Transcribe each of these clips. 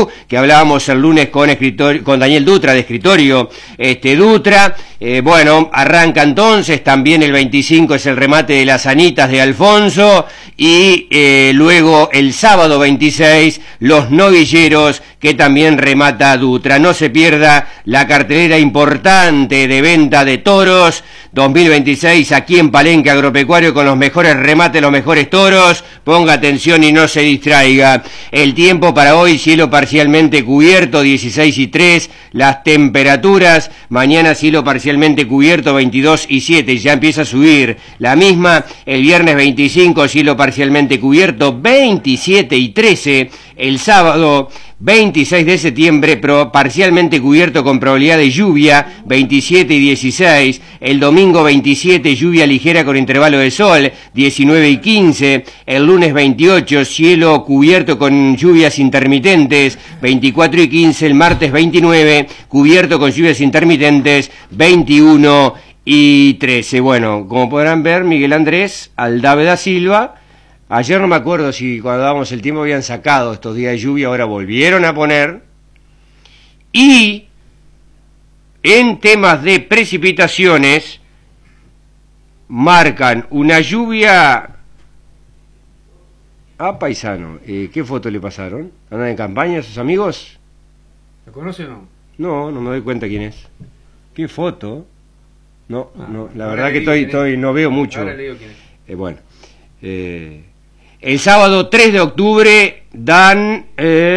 que hablábamos el lunes con Daniel Dutra, de Escritorio Dutra. Bueno, arranca entonces, también el 25 es el remate de las Anitas de Alfonso, y luego el sábado 26 los Novilleros, que también remata Dutra. No se pierda la cartelera importante de venta de toros 2026 aquí en Palenque Agropecuario, con los mejores remates, los mejores toros. Ponga atención y no se distraiga. El tiempo para hoy: cielo parcialmente cubierto, 16:03, las temperaturas, mañana cielo parcialmente cubierto, 22:07, ya empieza a subir la misma. El viernes 25, cielo parcialmente cubierto, 27:13, el sábado 26 de septiembre, parcialmente cubierto con probabilidad de lluvia, 27:16, el domingo 27, lluvia ligera con intervalo de sol, 19:15, el lunes 28, cielo cubierto con lluvias intermitentes, 24:15, el martes 29, cubierto con lluvias intermitentes, 21:13. Bueno, como podrán ver, Miguel Andrés Aldáveda Silva. Ayer no me acuerdo si cuando dábamos el tiempo habían sacado estos días de lluvia, ahora volvieron a poner. Y en temas de precipitaciones marcan una lluvia. Paisano, ¿qué foto le pasaron? ¿Andan en campaña sus amigos? ¿Lo conoce o no? No me doy cuenta quién es. ¿Qué foto? No, la verdad que no veo mucho. Ahora le digo quién es. Bueno, el sábado 3 de octubre dan,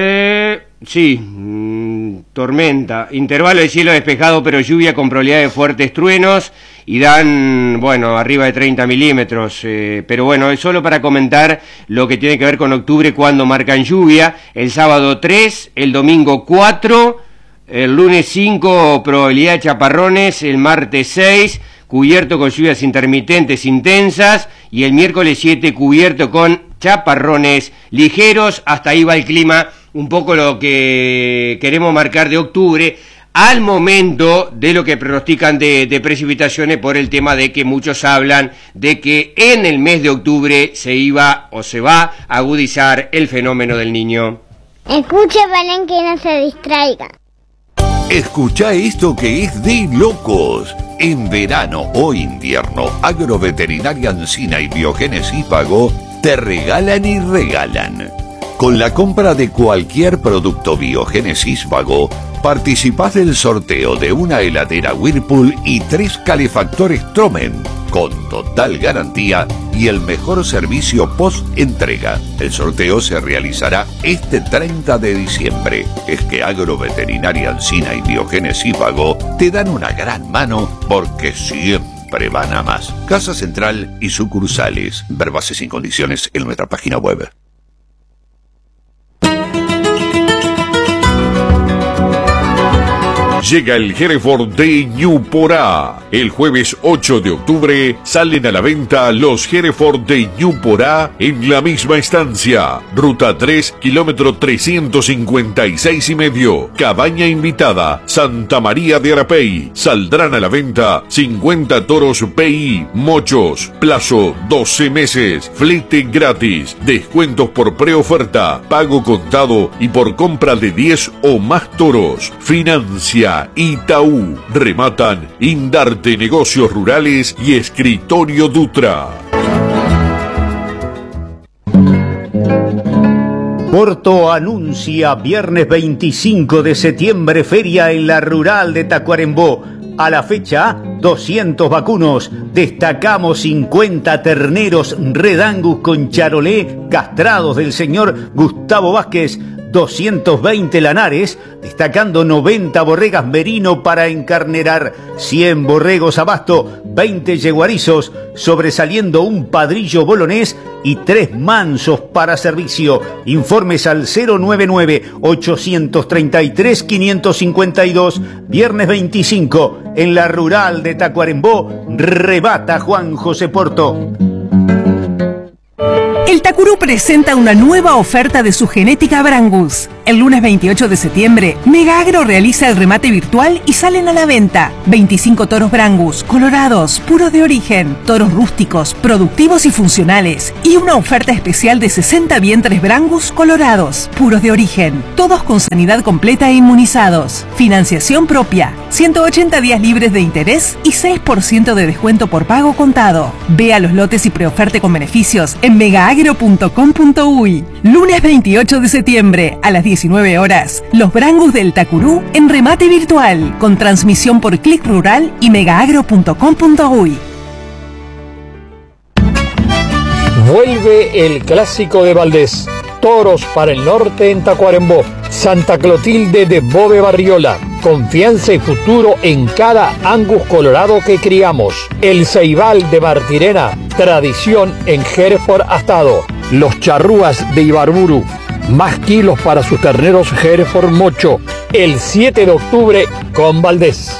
tormenta, intervalo de cielo despejado pero lluvia con probabilidad de fuertes truenos, y dan, arriba de 30 milímetros, pero bueno, es solo para comentar lo que tiene que ver con octubre, cuando marcan lluvia. El sábado 3, el domingo 4, el lunes 5, probabilidad de chaparrones, el martes 6, cubierto con lluvias intermitentes intensas, y el miércoles 7, cubierto con chaparrones ligeros. Hasta ahí va el clima, un poco lo que queremos marcar de octubre, al momento de lo que pronostican de precipitaciones, por el tema de que muchos hablan de que en el mes de octubre se va a agudizar el fenómeno del Niño. Escuche, Palenque, y no se distraiga. Escucha esto que es de locos. En verano o invierno, Agroveterinaria Ancina y Biogénesis Vago te regalan y regalan. Con la compra de cualquier producto Biogénesis Vago, participás del sorteo de una heladera Whirlpool y 3 calefactores Tromen, con total garantía y el mejor servicio post-entrega. El sorteo se realizará este 30 de diciembre. Es que Agroveterinaria Ancina y Biogénesis Vago te dan una gran mano, porque siempre van a más. Casa Central y sucursales. Ver bases y condiciones en nuestra página web. Llega el Hereford de Ñuporá. El jueves 8 de octubre salen a la venta los Hereford de Ñuporá en la misma estancia. Ruta 3, kilómetro 356,5. Cabaña invitada, Santa María de Arapey. Saldrán a la venta 50 toros PI, mochos. Plazo 12 meses. Flete gratis. Descuentos por preoferta, pago contado y por compra de 10 o más toros. Financia Itaú. Rematan Indarte Negocios Rurales y Escritorio Dutra. Porto anuncia viernes 25 de septiembre feria en la rural de Tacuarembó. A la fecha, 200 vacunos. Destacamos 50 terneros Red Angus con charolé castrados del señor Gustavo Vázquez. 220 lanares, destacando 90 borregas merino para encarnerar, 100 borregos abasto, 20 yeguarizos, sobresaliendo un padrillo bolonés y 3 mansos para servicio. Informes al 099-833-552, viernes 25, en la rural de Tacuarembó. Rebata Juan José Porto. El Tacurú presenta una nueva oferta de su genética Brangus. El lunes 28 de septiembre, Mega Agro realiza el remate virtual y salen a la venta 25 toros Brangus, colorados, puros de origen, toros rústicos, productivos y funcionales, y una oferta especial de 60 vientres Brangus colorados, puros de origen, todos con sanidad completa e inmunizados. Financiación propia, 180 días libres de interés y 6% de descuento por pago contado. Vea los lotes y preoferte con beneficios en megaagro.com.uy. Lunes 28 de septiembre a las 19 horas, los Brangus del Tacurú en remate virtual, con transmisión por Click Rural y megaagro.com.uy. Vuelve el clásico de Valdés. Toros para el norte en Tacuarembó. Santa Clotilde de Bove Barriola. Confianza y futuro en cada Angus colorado que criamos. El Ceibal de Martirena. Tradición en Hereford Astado. Los Charrúas de Ibarburu. Más kilos para sus terneros Hereford Mocho. El 7 de octubre con Valdés.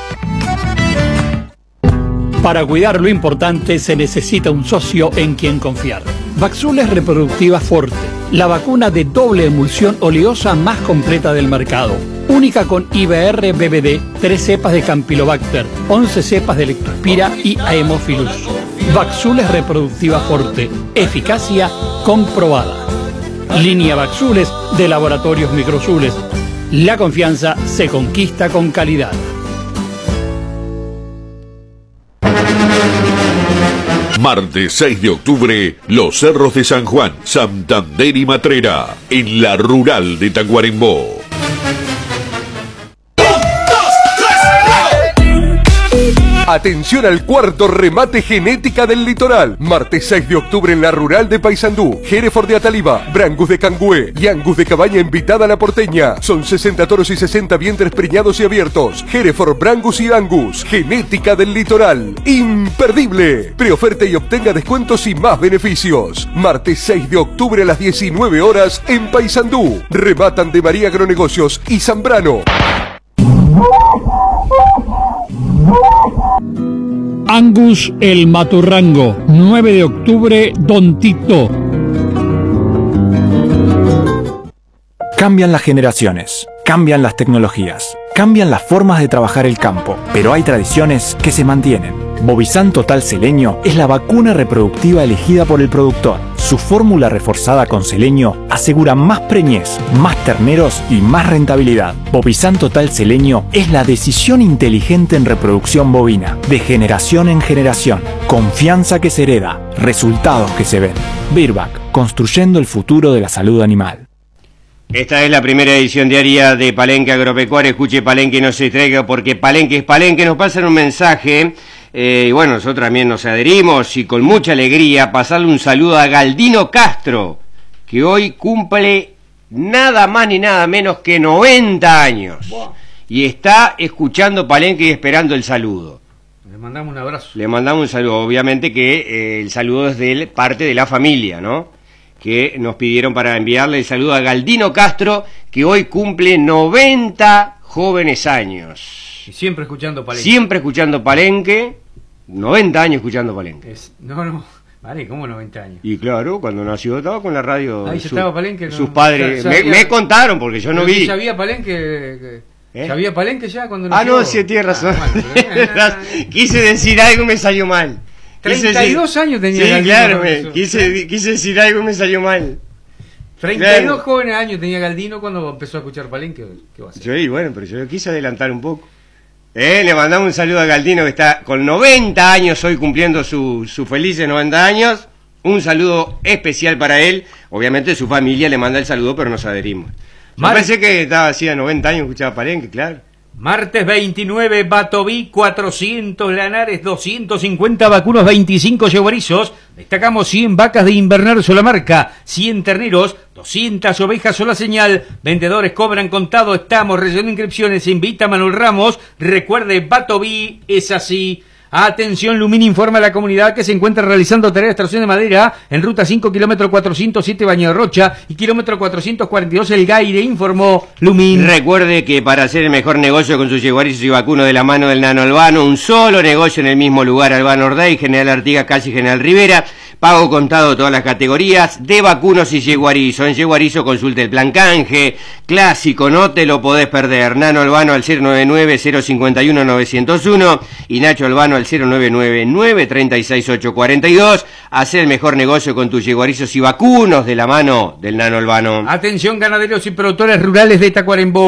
Para cuidar lo importante se necesita un socio en quien confiar. Vaxules Reproductiva Forte, la vacuna de doble emulsión oleosa más completa del mercado. Única con IBR BBD, 3 cepas de Campylobacter, 11 cepas de Lectospira y Haemophilus. Vaxules Reproductiva Forte, eficacia comprobada. Línea Vaxules de Laboratorios Microzules. La confianza se conquista con calidad. Martes 6 de octubre, Los Cerros de San Juan, Santander y Matrera, en la Rural de Tacuarembó. Atención al cuarto remate genética del litoral. Martes 6 de octubre en la Rural de Paysandú. Hereford de Ataliba, Brangus de Cangüe y Angus de Cabaña invitada a la porteña. Son 60 toros y 60 vientres preñados y abiertos. Hereford, Brangus y Angus. Genética del litoral. Imperdible. Preoferte y obtenga descuentos y más beneficios. Martes 6 de octubre a las 19 horas en Paysandú. Rematan de María Agronegocios y Zambrano. Angus El Maturrango, 9 de octubre, Don Tito. Cambian las generaciones, cambian las tecnologías, cambian las formas de trabajar el campo, pero hay tradiciones que se mantienen. Bovizan Total Seleño es la vacuna reproductiva elegida por el productor. Su fórmula reforzada con selenio asegura más preñez, más terneros y más rentabilidad. Bovizan Total Seleño es la decisión inteligente en reproducción bovina, de generación en generación. Confianza que se hereda, resultados que se ven. Virbac, construyendo el futuro de la salud animal. Esta es la primera edición diaria de Palenque Agropecuario. Escuche Palenque, no se distraiga, porque Palenque es Palenque. Nos pasan un mensaje, y bueno, nosotros también nos adherimos, y con mucha alegría pasarle un saludo a Galdino Castro, que hoy cumple nada más ni nada menos que 90 años. Wow. Y está escuchando Palenque y esperando el saludo. Le mandamos un abrazo. Le mandamos un saludo, obviamente que el saludo es de parte de la familia, ¿no? Que nos pidieron para enviarle el saludo a Galdino Castro, que hoy cumple 90 jóvenes años. Y siempre escuchando Palenque. Siempre escuchando Palenque, 90 años escuchando Palenque. No, vale, ¿cómo 90 años? Y claro, cuando nació estaba con la radio. Ahí estaba Palenque. No, sus padres, me contaron, porque yo no vi. ¿Ya había Palenque? ¿Ya había Palenque ya cuando nació? Ah, no, sí, tienes razón. Quise decir algo y me salió mal. 32 años tenía. Sí, Galdino, claro, quise decir algo y me salió mal. 32 claro. jóvenes años tenía Galdino cuando empezó a escuchar Palenque. ¿Qué va a hacer? Sí, bueno, pero yo quise adelantar un poco. Le mandamos un saludo a Galdino, que está con 90 años hoy, cumpliendo sus felices 90 años. Un saludo especial para él. Obviamente su familia le manda el saludo, pero nos adherimos. Yo pensé que estaba así a 90 años, escuchaba Palenque, claro. Martes 29, Batoví, 400 lanares, 250 vacunos, 25 yeguarizos. Destacamos 100 vacas de invernar Solamarca, 100 terneros, 200 ovejas Sola Señal. Vendedores cobran contado, estamos recibiendo inscripciones. Se invita a Manuel Ramos. Recuerde, Batoví es así. Atención, Lumin informa a la comunidad que se encuentra realizando tareas de extracción de madera en ruta 5, kilómetro 407 Baño de Rocha y kilómetro 442 El Gaire, informó Lumin. Recuerde que para hacer el mejor negocio con sus yeguarizos y vacunos de la mano del Nano Albano, un solo negocio en el mismo lugar, Albano Ordaz, General Artigas, casi General Rivera. pago contado todas las categorías, de vacunos y yeguarizo. En yeguarizo consulte el plan canje, clásico, no te lo podés perder. Nano Albano al 099-051-901 y Nacho Albano al 099-936-842. Hacé el mejor negocio con tus yeguarizos y vacunos de la mano del Nano Albano. Atención ganaderos y productores rurales de Tacuarembó.